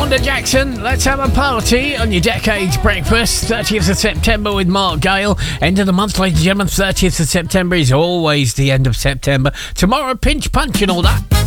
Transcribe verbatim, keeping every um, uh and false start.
Wanda Jackson, let's have a party on your Decades Breakfast. thirtieth of September with Mark Gale. End of the month, ladies and gentlemen. thirtieth of September is always the end of September. Tomorrow, Pinch Punch and all that.